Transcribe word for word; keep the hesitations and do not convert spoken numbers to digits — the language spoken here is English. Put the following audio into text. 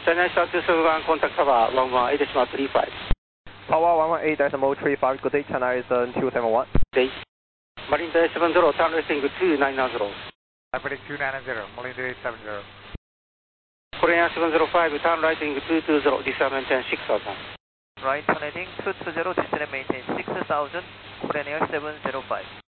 China Star two seven one, contact Tower one one eight decimal three five. Tower one one eight decimal three five, good day, China Eastern two seven one. Day. Marine eight seven zero, turn racing two nine zero. Airport two nine zero, Marine eight seven zero. Korean seven zero five, turn righting two two zero, descend maintain six thousand. Right, turn heading two two zero, descend maintain six thousand, Korean Air seven zero five.